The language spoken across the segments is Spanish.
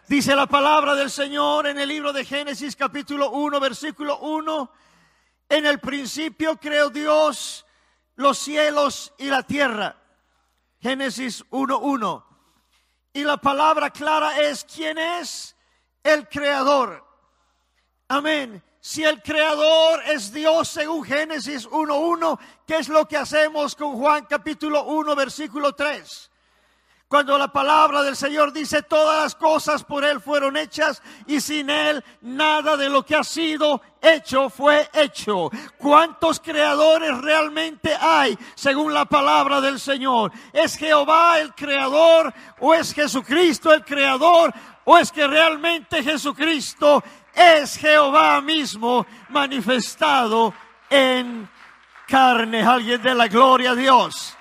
Dice la palabra del Señor en el libro de Génesis capítulo 1, versículo 1. En el principio creó Dios los cielos y la tierra. Génesis 1:1. Y la palabra clara es: ¿quién es el creador? Amén. Si el creador es Dios según Génesis 1:1, ¿qué es lo que hacemos con Juan capítulo 1 versículo 3? Cuando la palabra del Señor dice: todas las cosas por Él fueron hechas y sin Él nada de lo que ha sido hecho fue hecho. ¿Cuántos creadores realmente hay según la palabra del Señor? ¿Es Jehová el creador o es Jesucristo el creador o es que realmente Jesucristo es Jehová mismo manifestado en carne? Alguien de la gloria a Dios.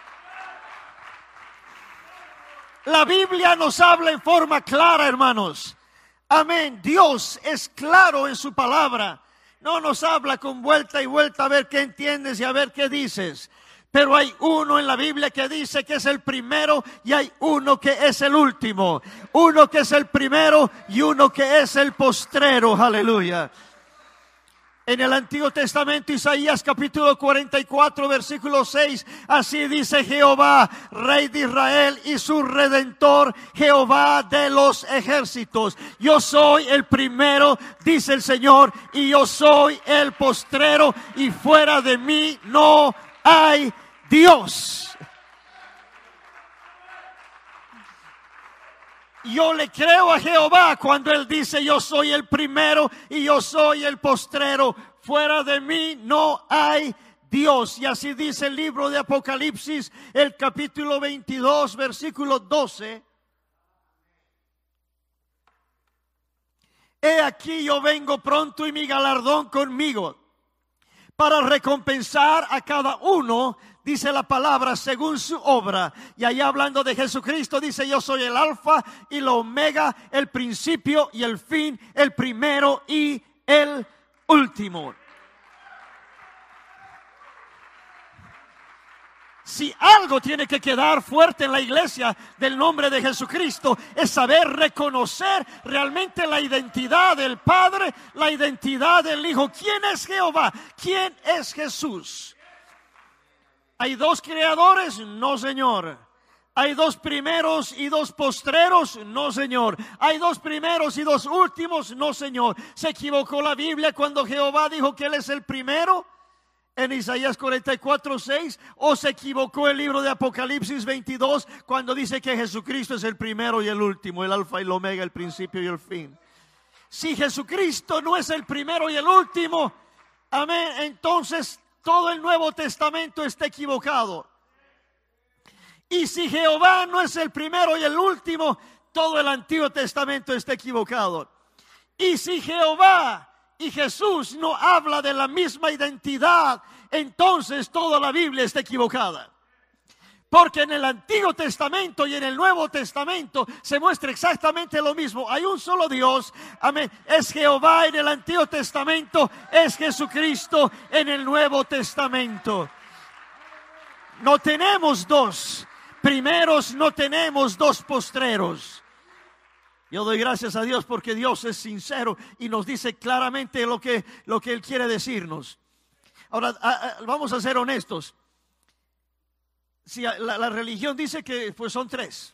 La Biblia nos habla en forma clara, hermanos. Amén. Dios es claro en su palabra. No nos habla con vuelta y vuelta a ver qué entiendes y a ver qué dices. Pero hay uno en la Biblia que dice que es el primero y hay uno que es el último. Uno que es el primero y uno que es el postrero. Aleluya. En el Antiguo Testamento, Isaías capítulo 44, versículo 6, así dice Jehová, Rey de Israel y su Redentor, Jehová de los ejércitos. Yo soy el primero, dice el Señor, y yo soy el postrero, y fuera de mí no hay Dios. Yo le creo a Jehová cuando Él dice: yo soy el primero y yo soy el postrero. Fuera de mí no hay Dios. Y así dice el libro de Apocalipsis, el capítulo 22, versículo 12. He aquí yo vengo pronto y mi galardón conmigo, para recompensar a cada uno, dice la palabra, según su obra. Y ahí hablando de Jesucristo dice: yo soy el alfa y la omega, el principio y el fin, el primero y el último. Si algo tiene que quedar fuerte en la iglesia del nombre de Jesucristo, es saber reconocer realmente la identidad del Padre, la identidad del Hijo. ¿Quién es Jehová? ¿Quién es Jesús? ¿Hay dos creadores? No, Señor. ¿Hay dos primeros y dos postreros? No, Señor. ¿Hay dos primeros y dos últimos? No, Señor. ¿Se equivocó la Biblia cuando Jehová dijo que Él es el primero en Isaías 44:6? ¿O se equivocó el libro de Apocalipsis 22 cuando dice que Jesucristo es el primero y el último, el alfa y el omega, el principio y el fin? Si Jesucristo no es el primero y el último, amén, entonces todo el Nuevo Testamento está equivocado. Y si Jehová no es el primero y el último, todo el Antiguo Testamento está equivocado. Y si Jehová y Jesús no habla de la misma identidad, entonces toda la Biblia está equivocada. Porque en el Antiguo Testamento y en el Nuevo Testamento se muestra exactamente lo mismo. Hay un solo Dios, amén. Es Jehová en el Antiguo Testamento, es Jesucristo en el Nuevo Testamento. No tenemos dos primeros, no tenemos dos postreros. Yo doy gracias a Dios porque Dios es sincero y nos dice claramente lo que Él quiere decirnos. Ahora, vamos a ser honestos. Si la religión dice que pues son tres,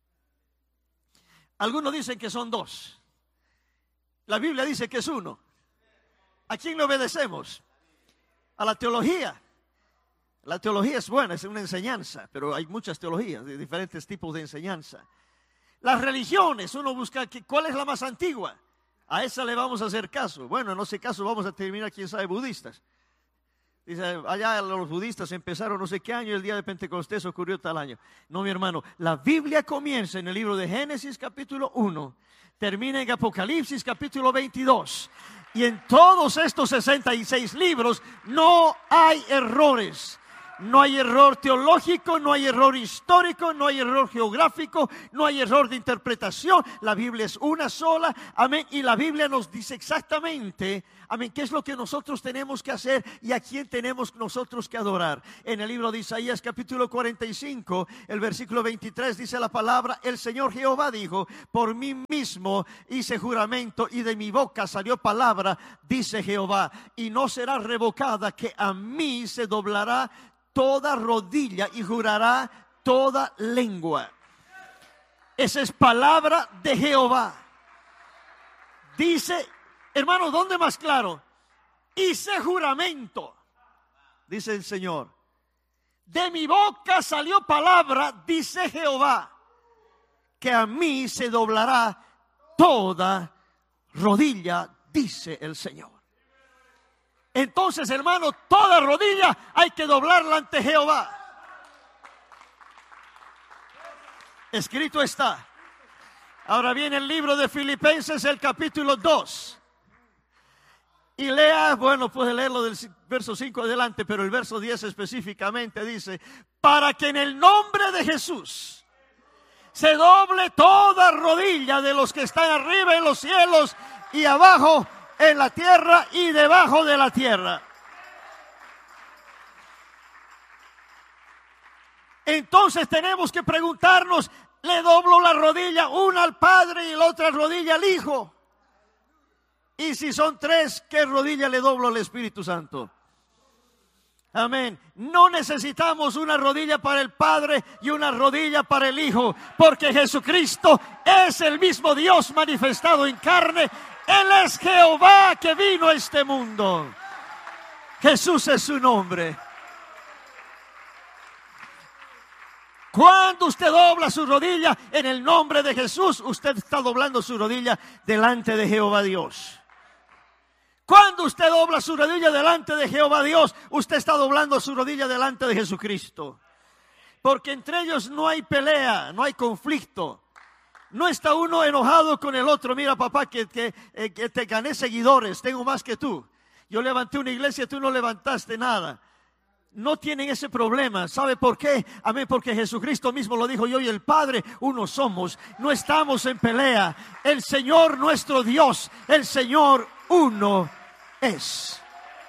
algunos dicen que son dos, la Biblia dice que es uno. ¿A quién le obedecemos? A la teología. La teología es buena, es una enseñanza, pero hay muchas teologías de diferentes tipos de enseñanza. Las religiones, uno busca cuál es la más antigua, a esa le vamos a hacer caso. Bueno, en ese caso vamos a terminar, quién sabe, budistas. Dice, allá los budistas empezaron no sé qué año, el día de Pentecostés ocurrió tal año. No, mi hermano, la Biblia comienza en el libro de Génesis capítulo 1, termina en Apocalipsis capítulo 22. Y en todos estos 66 libros no hay errores. No hay error teológico, no hay error histórico, no hay error geográfico, no hay error de interpretación. La Biblia es una sola, amén. Y la Biblia nos dice exactamente, amén, qué es lo que nosotros tenemos que hacer y a quién tenemos nosotros que adorar. En el libro de Isaías capítulo 45, el versículo 23 dice la palabra: el Señor Jehová dijo, por mí mismo hice juramento y de mi boca salió palabra, dice Jehová, y no será revocada, que a mí se doblará toda rodilla y jurará toda lengua. Esa es palabra de Jehová. Dice, hermano, ¿dónde más claro? Hice juramento, dice el Señor. De mi boca salió palabra, dice Jehová, que a mí se doblará toda rodilla, dice el Señor. Entonces, hermano, toda rodilla hay que doblarla ante Jehová. Escrito está. Ahora viene el libro de Filipenses, el capítulo 2. Y lea, bueno, puede leerlo del verso 5 adelante, pero el verso 10 específicamente dice: para que en el nombre de Jesús se doble toda rodilla de los que están arriba en los cielos y abajo en la tierra y debajo de la tierra. Entonces tenemos que preguntarnos: ¿le doblo la rodilla una al Padre y la otra rodilla al Hijo? Y si son tres, ¿qué rodilla le doblo al Espíritu Santo? Amén. No necesitamos una rodilla para el Padre y una rodilla para el Hijo, porque Jesucristo es el mismo Dios manifestado en carne. Él es Jehová que vino a este mundo. Jesús es su nombre. Cuando usted dobla su rodilla en el nombre de Jesús, usted está doblando su rodilla delante de Jehová Dios. Cuando usted dobla su rodilla delante de Jehová Dios, usted está doblando su rodilla delante de Jesucristo. Porque entre ellos no hay pelea, no hay conflicto. No está uno enojado con el otro. Mira, papá, que te gané seguidores, tengo más que tú. Yo levanté una iglesia, tú no levantaste nada. No tienen ese problema. ¿Sabe por qué? Amén, porque Jesucristo mismo lo dijo: yo y el Padre uno somos. No estamos en pelea. El Señor nuestro Dios, el Señor uno es.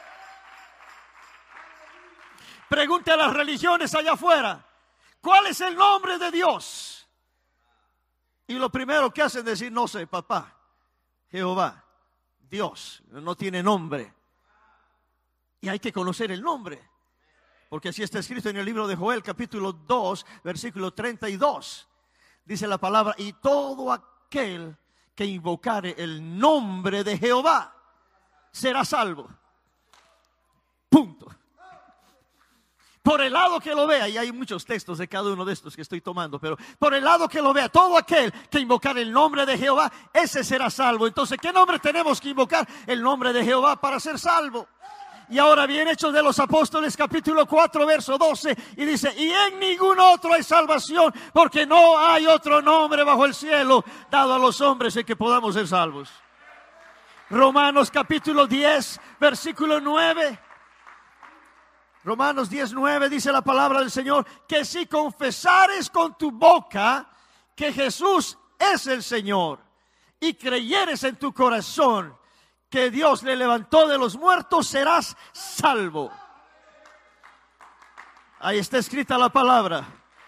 Pregunte a las religiones allá afuera: ¿cuál es el nombre de Dios? Y lo primero que hacen es decir: no sé, papá, Jehová, Dios, no tiene nombre. Y hay que conocer el nombre, porque así está escrito en el libro de Joel capítulo 2 versículo 32. Dice la palabra: y todo aquel que invocare el nombre de Jehová será salvo. Punto. Por el lado que lo vea, y hay muchos textos de cada uno de estos que estoy tomando, pero por el lado que lo vea, todo aquel que invocar el nombre de Jehová, ese será salvo. Entonces, ¿qué nombre tenemos que invocar? El nombre de Jehová para ser salvo. Y ahora viene Hechos de los Apóstoles capítulo 4 verso 12 y dice: y en ningún otro hay salvación, porque no hay otro nombre bajo el cielo dado a los hombres en que podamos ser salvos. Romanos capítulo 10 versículo 9. Romanos 10:9 dice la palabra del Señor: que si confesares con tu boca que Jesús es el Señor y creyeres en tu corazón que Dios le levantó de los muertos, serás salvo. Ahí está escrita la palabra.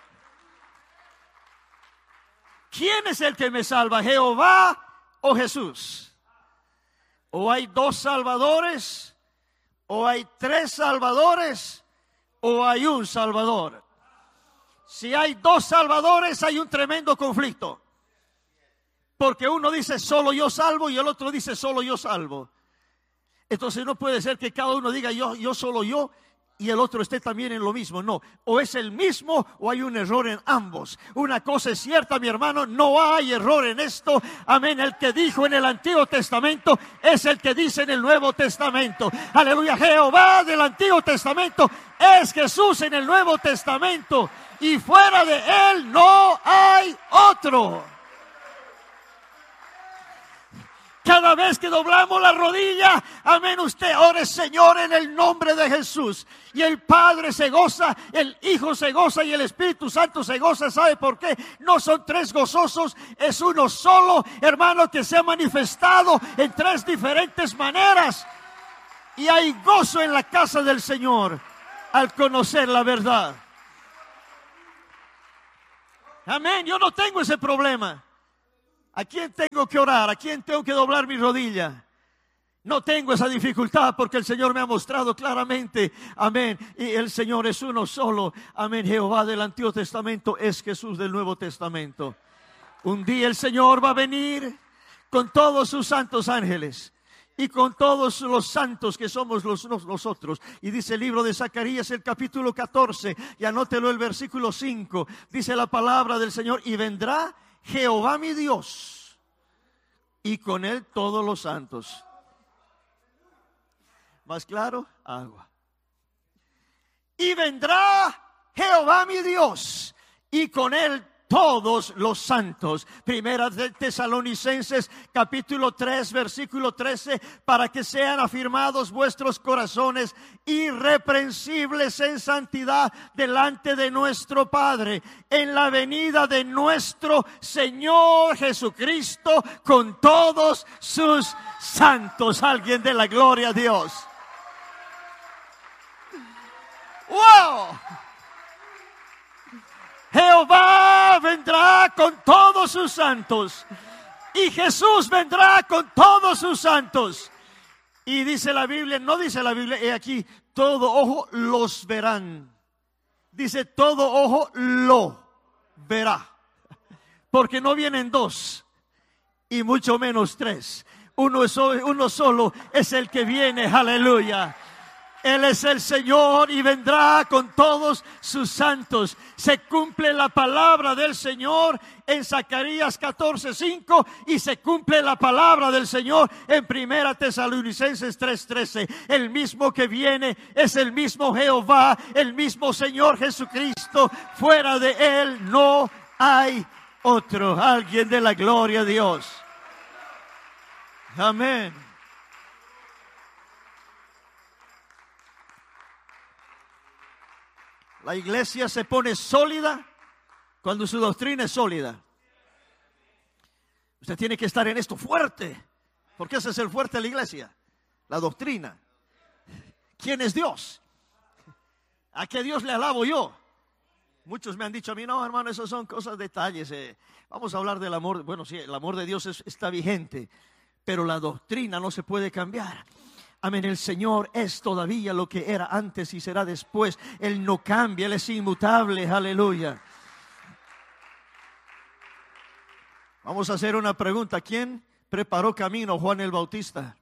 ¿Quién es el que me salva? ¿Jehová o Jesús? ¿O hay dos salvadores? ¿O hay tres salvadores? ¿O hay un salvador? Si hay dos salvadores, hay un tremendo conflicto. Porque uno dice solo yo salvo y el otro dice solo yo salvo. Entonces no puede ser que cada uno diga yo solo yo y el otro esté también en lo mismo. No, o es el mismo o hay un error en ambos. Una cosa es cierta, mi hermano, no hay error en esto. Amén. El que dijo en el Antiguo Testamento es el que dice en el Nuevo Testamento. Aleluya. Jehová del Antiguo Testamento es Jesús en el Nuevo Testamento, y fuera de él no hay otro. Cada vez que doblamos la rodilla, amén, usted ore, Señor, en el nombre de Jesús. Y el Padre se goza, el Hijo se goza y el Espíritu Santo se goza. ¿Sabe por qué? No son tres gozosos, es uno solo, hermano, que se ha manifestado en tres diferentes maneras. Y hay gozo en la casa del Señor al conocer la verdad. Amén, yo no tengo ese problema. ¿A quién tengo que orar? ¿A quién tengo que doblar mi rodilla? No tengo esa dificultad porque el Señor me ha mostrado claramente, amén, y el Señor es uno solo, amén. Jehová del Antiguo Testamento es Jesús del Nuevo Testamento. Un día el Señor va a venir con todos sus santos ángeles y con todos los santos que somos nosotros. Y dice el libro de Zacarías, el capítulo 14, y anótelo, el versículo 5, dice la palabra del Señor: y vendrá Jehová mi Dios, y con él todos los santos. Más claro, agua. Y vendrá Jehová mi Dios, y con él todos los santos. Primera de Tesalonicenses capítulo 3 versículo 13: para que sean afirmados vuestros corazones irreprensibles en santidad delante de nuestro Padre en la venida de nuestro Señor Jesucristo con todos sus santos. Alguien de la gloria a Dios. ¡Wow! Jehová vendrá con todos sus santos y Jesús vendrá con todos sus santos. Y dice la Biblia, no dice la Biblia, he aquí, todo ojo los verán. Dice, todo ojo lo verá. Porque no vienen dos y mucho menos tres. Uno solo es el que viene, aleluya. Él es el Señor y vendrá con todos sus santos. Se cumple la palabra del Señor en Zacarías 14:5 y se cumple la palabra del Señor en Primera Tesalonicenses 3:13. El mismo que viene es el mismo Jehová, el mismo Señor Jesucristo. Fuera de Él no hay otro. Alguien de la gloria a Dios. Amén. La iglesia se pone sólida cuando su doctrina es sólida. Usted tiene que estar en esto fuerte, porque ese es el fuerte de la iglesia, la doctrina. ¿Quién es Dios? ¿A qué Dios le alabo yo? Muchos me han dicho a mí, no, hermano, esos son cosas, detalles. Vamos a hablar del amor. Bueno, sí, el amor de Dios está vigente, pero la doctrina no se puede cambiar. Amén, el Señor es todavía lo que era antes y será después. Él no cambia, Él es inmutable, aleluya. Vamos a hacer una pregunta. ¿Quién preparó camino? Juan el Bautista.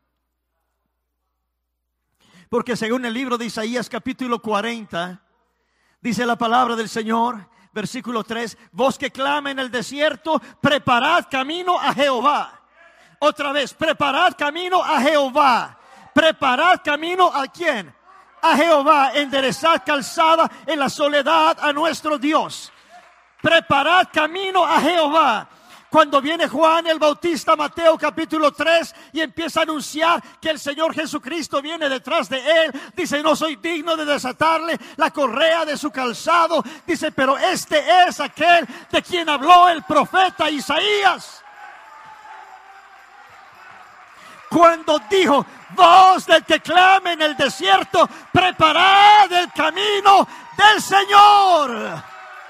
Porque según el libro de Isaías capítulo 40, dice la palabra del Señor, versículo 3: vos que clama en el desierto, preparad camino a Jehová. Otra vez, preparad camino a Jehová. Preparad camino ¿a quién? A Jehová. Enderezad calzada en la soledad a nuestro Dios. Preparad camino a Jehová. Cuando viene Juan el Bautista, Mateo capítulo 3, y empieza a anunciar que el Señor Jesucristo viene detrás de él, dice: no soy digno de desatarle la correa de su calzado. Dice: pero este es aquel de quien habló el profeta Isaías, cuando dijo: voz del que clama en el desierto, preparad el camino del Señor.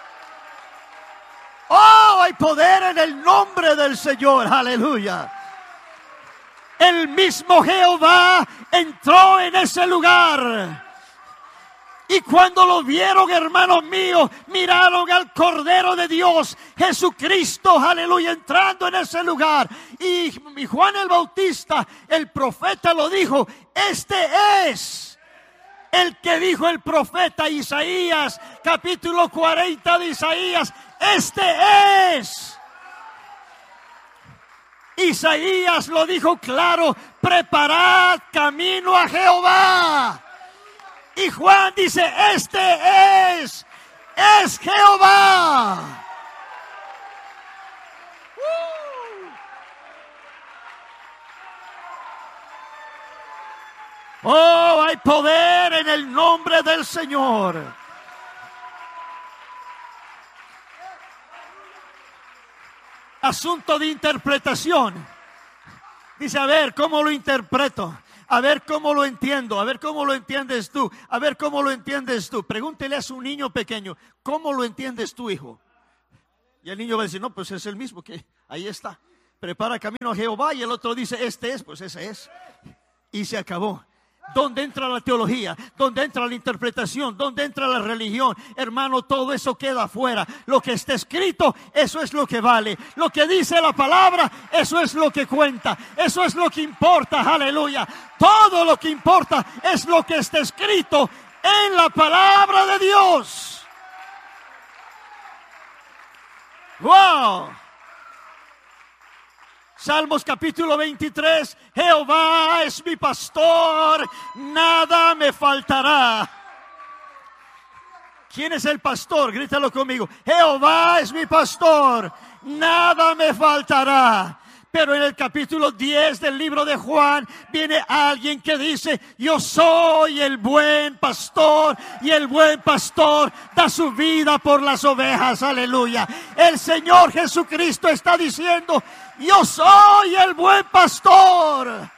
Oh, hay poder en el nombre del Señor, aleluya. El mismo Jehová entró en ese lugar. Y cuando lo vieron, hermanos míos, miraron al Cordero de Dios, Jesucristo, aleluya, entrando en ese lugar. Y Juan el Bautista, el profeta, lo dijo: este es el que dijo el profeta Isaías, capítulo 40 de Isaías. Este es. Isaías lo dijo claro: preparad camino a Jehová. Y Juan dice: este es Jehová. Oh, hay poder en el nombre del Señor. Asunto de interpretación. Dice, a ver, ¿cómo lo interpreto? A ver cómo lo entiendo, a ver cómo lo entiendes tú, a ver cómo lo entiendes tú. Pregúntele a su niño pequeño, ¿cómo lo entiendes tú, hijo? Y el niño va a decir, no, pues es el mismo, que ahí está. Prepara camino a Jehová, y el otro dice, este es, pues ese es. Y se acabó. ¿Dónde entra la teología? ¿Dónde entra la interpretación? ¿Dónde entra la religión? Hermano, todo eso queda afuera. Lo que está escrito, eso es lo que vale. Lo que dice la palabra, eso es lo que cuenta. Eso es lo que importa, aleluya. Todo lo que importa es lo que está escrito en la palabra de Dios. ¡Wow! Salmos capítulo 23, Jehová es mi pastor, nada me faltará. ¿Quién es el pastor? Grítalo conmigo. Jehová es mi pastor, nada me faltará. Pero en el capítulo 10 del libro de Juan viene alguien que dice, yo soy el buen pastor y el buen pastor da su vida por las ovejas, aleluya. El Señor Jesucristo está diciendo, yo soy el buen pastor.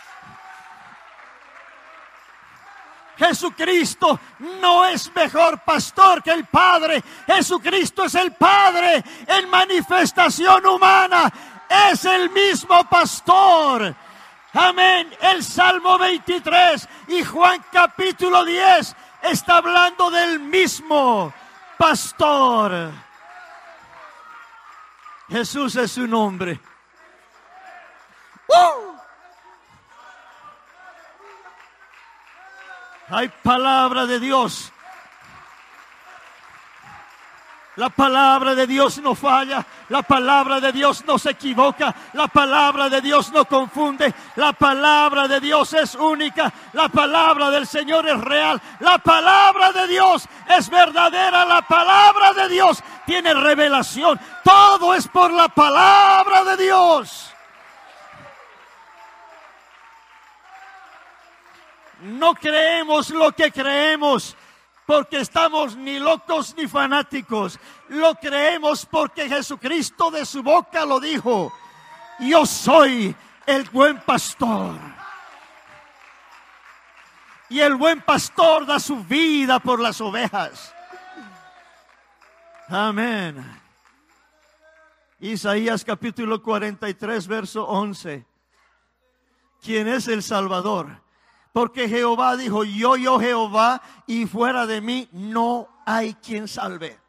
Jesucristo no es mejor pastor que el Padre. Jesucristo es el Padre en manifestación humana. Es el mismo pastor. Amén. El Salmo 23 y Juan capítulo 10 está hablando del mismo pastor. Jesús es su nombre. Hay palabra de Dios. La palabra de Dios no falla, la palabra de Dios no se equivoca, la palabra de Dios no confunde, la palabra de Dios es única, la palabra del Señor es real, la palabra de Dios es verdadera, la palabra de Dios tiene revelación, todo es por la palabra de Dios. No creemos lo que creemos porque estamos ni locos ni fanáticos. Lo creemos porque Jesucristo de su boca lo dijo. Yo soy el buen pastor. Y el buen pastor da su vida por las ovejas. Amén. Isaías capítulo 43, verso 11. ¿Quién es el Salvador? Porque Jehová dijo, yo Jehová, y fuera de mí no hay quien salve.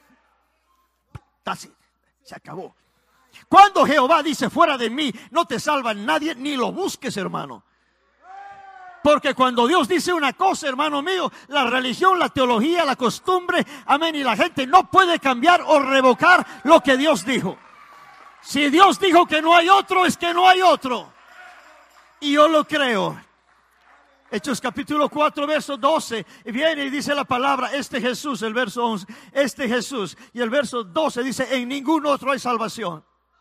Así, se acabó. Cuando Jehová dice, fuera de mí no te salva nadie, ni lo busques, hermano. Porque cuando Dios dice una cosa, hermano mío, la religión, la teología, la costumbre, amén, y la gente no puede cambiar o revocar lo que Dios dijo. Si Dios dijo que no hay otro, es que no hay otro. Y yo lo creo. Hechos capítulo 4, verso 12, viene y dice la palabra, este Jesús, el verso 11, este Jesús, y el verso 12 dice, en ningún otro hay salvación.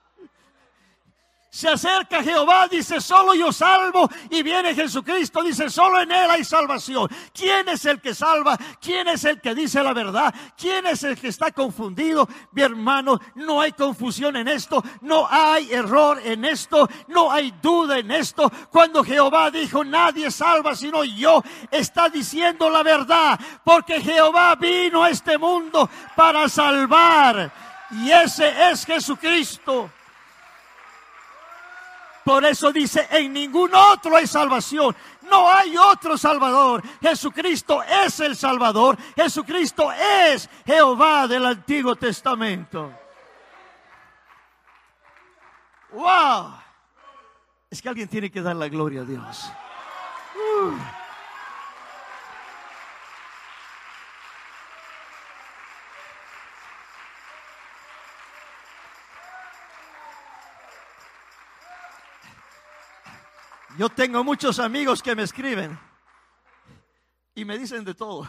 Se acerca Jehová, dice, solo yo salvo, y viene Jesucristo, dice, solo en Él hay salvación. ¿Quién es el que salva? ¿Quién es el que dice la verdad? ¿Quién es el que está confundido? Mi hermano, no hay confusión en esto, no hay error en esto, no hay duda en esto. Cuando Jehová dijo, nadie salva sino yo, está diciendo la verdad, porque Jehová vino a este mundo para salvar, y ese es Jesucristo. Por eso dice, en ningún otro hay salvación. No hay otro Salvador. Jesucristo es el Salvador. Jesucristo es Jehová del Antiguo Testamento. ¡Wow! Es que alguien tiene que dar la gloria a Dios. Yo tengo muchos amigos que me escriben y me dicen de todo.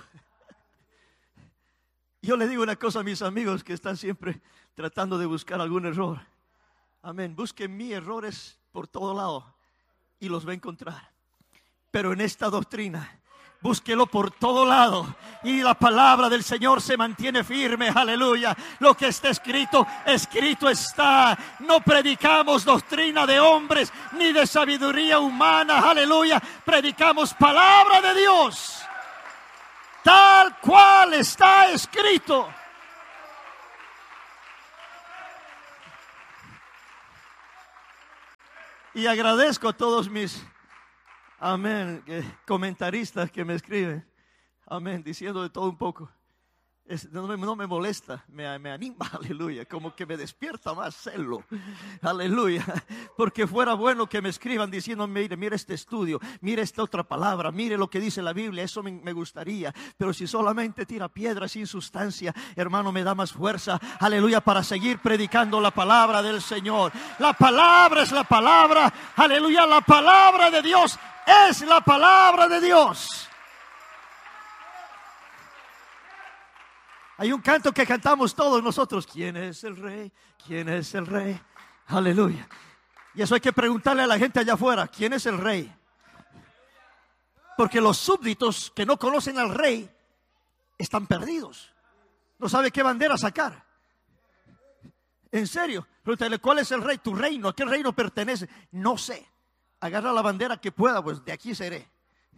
Yo le digo una cosa a mis amigos que están siempre tratando de buscar algún error. Amén. Busquen mis errores por todo lado y los va a encontrar. Pero en esta doctrina, búsquelo por todo lado y la palabra del Señor se mantiene firme. Aleluya. Lo que está escrito, escrito está. No predicamos doctrina de hombres ni de sabiduría humana. Aleluya. Predicamos palabra de Dios, tal cual está escrito. Y agradezco a todos mis, amén, comentaristas que me escriben, amén, diciendo de todo un poco. No me molesta, me anima, aleluya, como que me despierta más celo, aleluya, porque fuera bueno que me escriban diciendo, mire este estudio, mire esta otra palabra, mire lo que dice la Biblia, eso me gustaría. Pero si solamente tira piedras sin sustancia, hermano, me da más fuerza, aleluya, para seguir predicando la palabra del Señor. La palabra es la palabra, aleluya, la palabra de Dios es la palabra de Dios. Hay un canto que cantamos todos nosotros. ¿Quién es el rey? ¿Quién es el rey? Aleluya. Y eso hay que preguntarle a la gente allá afuera. ¿Quién es el rey? Porque los súbditos que no conocen al rey están perdidos. No sabe qué bandera sacar. En serio. Pregúntale, ¿cuál es el rey? Tu reino. ¿A qué reino pertenece? No sé. Agarra la bandera que pueda, pues de aquí seré.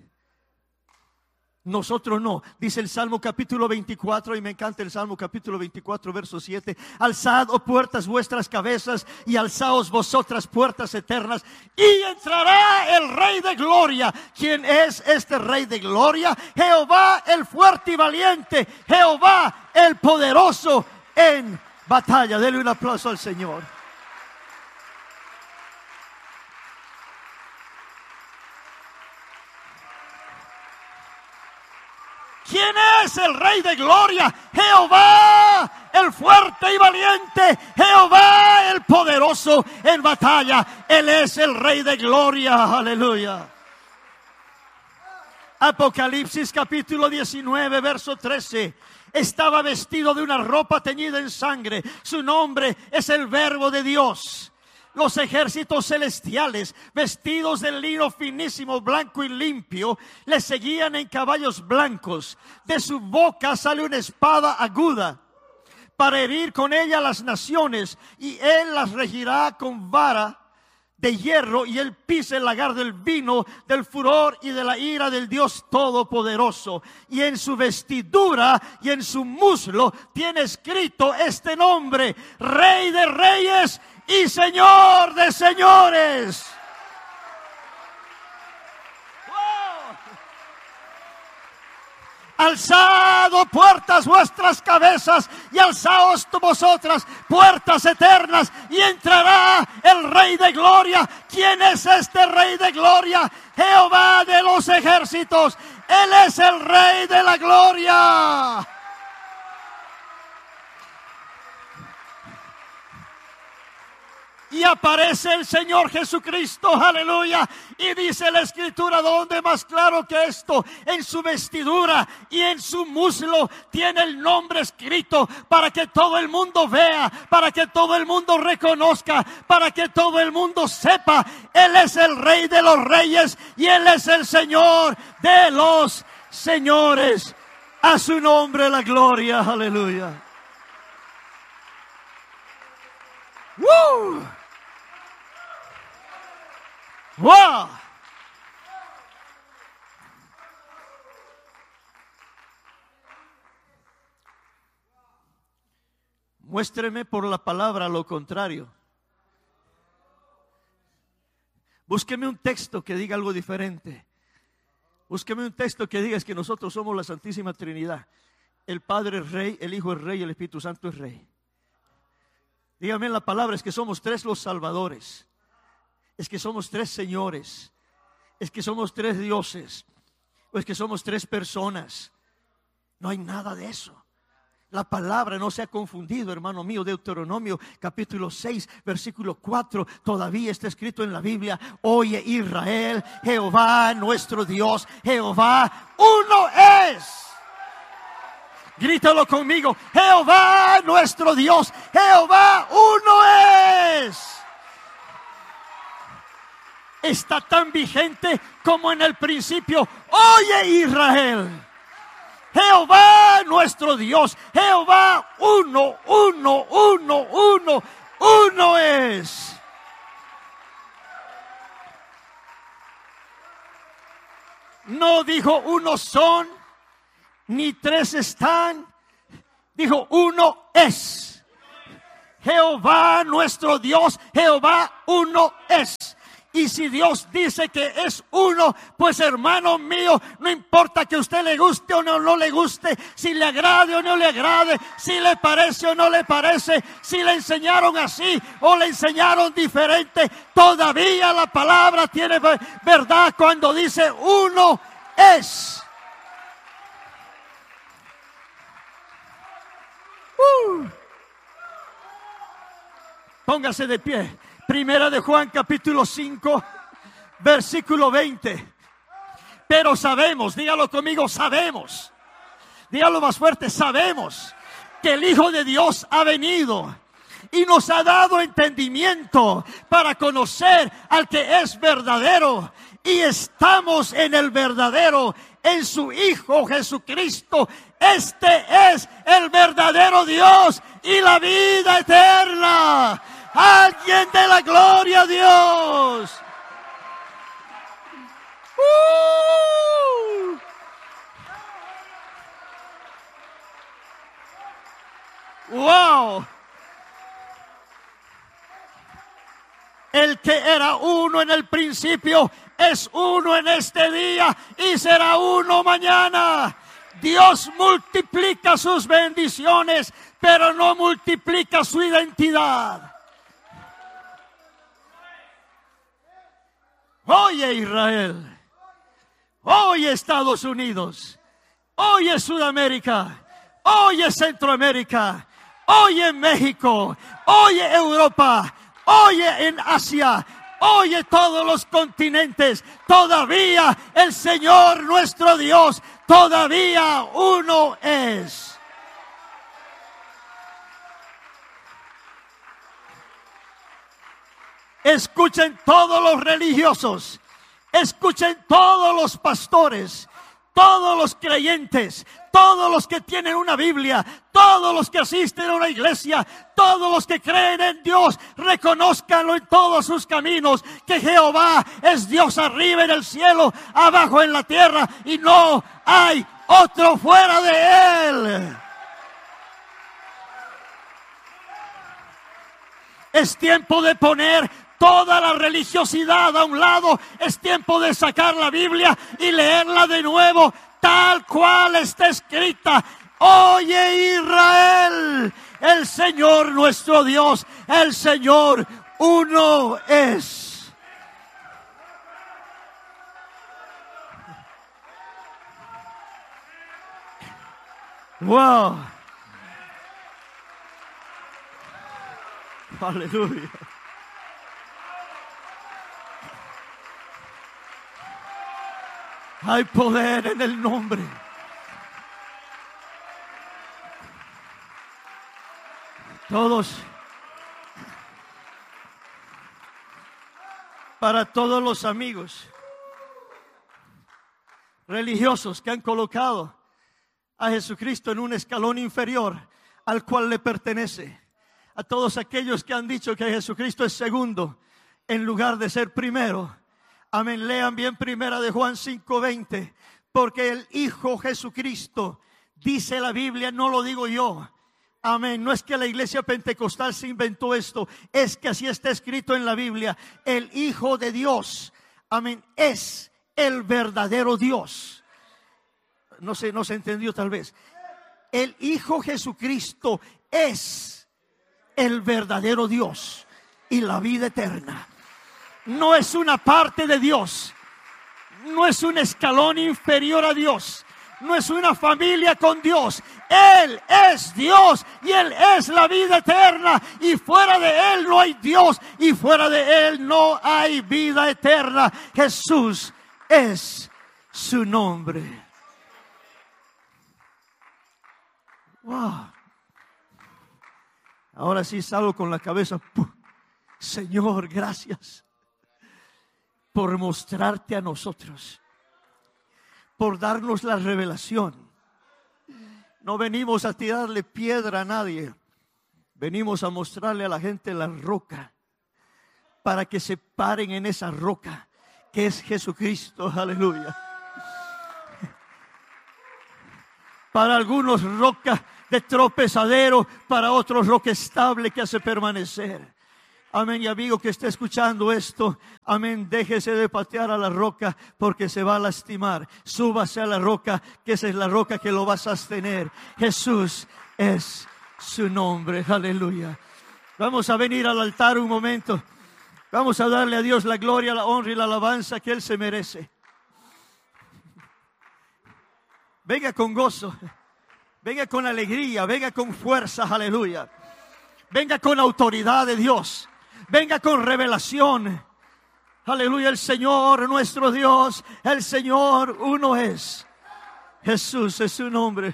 Nosotros no, dice el Salmo capítulo 24, y me encanta el Salmo capítulo 24, verso 7. Alzad, oh puertas, vuestras cabezas, y alzaos vosotras puertas eternas, y entrará el Rey de Gloria. ¿Quién es este Rey de Gloria? Jehová el fuerte y valiente, Jehová el poderoso en batalla. Denle un aplauso al Señor. ¿Quién es el Rey de Gloria? Jehová el fuerte y valiente, Jehová el poderoso en batalla. Él es el Rey de Gloria, aleluya. Apocalipsis capítulo 19, verso 13. Estaba vestido de una ropa teñida en sangre. Su nombre es el Verbo de Dios. Los ejércitos celestiales, vestidos de lino finísimo, blanco y limpio, le seguían en caballos blancos. De su boca sale una espada aguda para herir con ella las naciones, y él las regirá con vara de hierro, y él pisa el lagar del vino del furor y de la ira del Dios Todopoderoso. Y en su vestidura y en su muslo tiene escrito este nombre: Rey de Reyes y Señor de señores. ¡Wow! Alzad, oh puertas, vuestras cabezas, y alzaos vosotras puertas eternas, y entrará el Rey de Gloria. ¿Quién es este Rey de Gloria? Jehová de los ejércitos. Él es el Rey de la Gloria. Y aparece el Señor Jesucristo, aleluya. Y dice la Escritura, ¿dónde más claro que esto? En su vestidura y en su muslo tiene el nombre escrito, para que todo el mundo vea, para que todo el mundo reconozca, para que todo el mundo sepa. Él es el Rey de los reyes y Él es el Señor de los señores. A su nombre la gloria, aleluya. ¡Woo! ¡Wow! Muéstreme por la palabra lo contrario. Búsqueme un texto que diga algo diferente. Búsqueme un texto que diga que nosotros somos la Santísima Trinidad. El Padre es Rey, el Hijo es Rey, el Espíritu Santo es Rey. Dígame en la palabra, es que somos tres los salvadores. Es que somos tres señores. Es que somos tres dioses. O es que somos tres personas. No hay nada de eso. La palabra no se ha confundido, hermano mío. Deuteronomio capítulo 6, versículo 4. Todavía está escrito en la Biblia: oye Israel, Jehová nuestro Dios, Jehová uno es. Grítalo conmigo: Jehová nuestro Dios, Jehová uno es. está tan vigente como en el principio. Oye, Israel, Jehová nuestro Dios, Jehová uno es. No dijo uno son, ni tres están, dijo uno es. Jehová nuestro Dios, Jehová uno es. Y si Dios dice que es uno, pues hermano mío, no importa que a usted le guste o no le guste, si le agrade o no le agrade, si le parece o no le parece, si le enseñaron así o le enseñaron diferente, todavía la palabra tiene verdad cuando dice uno es. Póngase de pie. Primera de Juan capítulo 5 versículo 20. Pero sabemos, dígalo conmigo, sabemos. Dígalo más fuerte, sabemos que el Hijo de Dios ha venido y nos ha dado entendimiento para conocer al que es verdadero. Y estamos en el verdadero, en su Hijo Jesucristo. Este es el verdadero Dios y la vida eterna. Alguien de la gloria a Dios. Wow. El que era uno en el principio es uno en este día y será uno mañana. Dios multiplica sus bendiciones, pero no multiplica su identidad. Oye, Israel, oye, Estados Unidos, oye, Sudamérica, oye, Centroamérica, oye, México, oye, Europa, oye, en Asia, oye, todos los continentes. Todavía el Señor nuestro Dios, todavía uno es. Escuchen todos los religiosos, escuchen todos los pastores, todos los creyentes, todos los que tienen una Biblia, todos los que asisten a una iglesia, todos los que creen en Dios, reconózcanlo en todos sus caminos, que Jehová es Dios arriba en el cielo, abajo en la tierra, y no hay otro fuera de Él. Es tiempo de poner toda la religiosidad a un lado. Es tiempo de sacar la Biblia y leerla de nuevo tal cual está escrita. Oye, Israel, el Señor nuestro Dios, el Señor uno es. Wow. Aleluya. Hay poder en el nombre. Todos, para todos los amigos religiosos que han colocado a Jesucristo en un escalón inferior al cual le pertenece, a todos aquellos que han dicho que Jesucristo es segundo en lugar de ser primero. Amén. Lean bien Primera de Juan 5:20, porque el Hijo Jesucristo, dice la Biblia, no lo digo yo. Amén. No es que la iglesia pentecostal se inventó esto, es que así está escrito en la Biblia. El Hijo de Dios, amén, es el verdadero Dios. No se entendió tal vez. El Hijo Jesucristo es el verdadero Dios y la vida eterna. No es una parte de Dios, no es un escalón inferior a Dios, no es una familia con Dios. Él es Dios y Él es la vida eterna, y fuera de Él no hay Dios y fuera de Él no hay vida eterna. Jesús es su nombre. Wow. Ahora sí salgo con la cabeza. Señor, gracias. por mostrarte a nosotros, por darnos la revelación. No venimos a tirarle piedra a nadie. Venimos a mostrarle a la gente la roca, para que se paren en esa roca que es Jesucristo. Aleluya. Para algunos roca de tropezadero, para otros roca estable que hace permanecer. Amén. Y amigo que esté escuchando esto, amén, déjese de patear a la roca porque se va a lastimar. Súbase a la roca, que esa es la roca que lo va a sostener. Jesús es su nombre. Aleluya. Vamos a venir al altar un momento. Vamos a darle a Dios la gloria, la honra y la alabanza que Él se merece. Venga con gozo, venga con alegría, venga con fuerza, aleluya. Venga con autoridad de Dios, venga con revelación. Aleluya, el Señor nuestro Dios, el Señor uno es. Jesús es su nombre.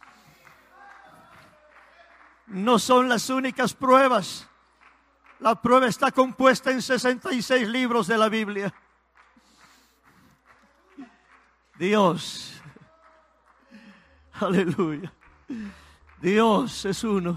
No son las únicas pruebas. La prueba está compuesta en 66 libros de la Biblia. Dios, aleluya, Dios es uno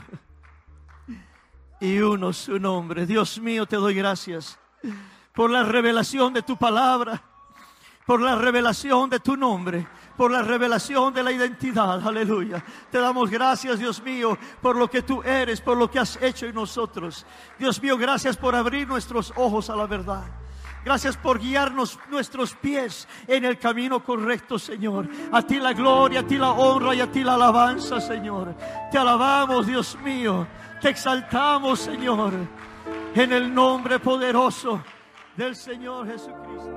y uno su nombre. Dios mío, te doy gracias por la revelación de tu palabra, por la revelación de tu nombre, por la revelación de la identidad. Aleluya. Te damos gracias, Dios mío, por lo que tú eres, por lo que has hecho en nosotros. Dios mío, gracias por abrir nuestros ojos a la verdad. Gracias por guiarnos nuestros pies en el camino correcto, Señor. A ti la gloria, a ti la honra y a ti la alabanza, Señor. Te alabamos, Dios mío. Te exaltamos, Señor, en el nombre poderoso del Señor Jesucristo.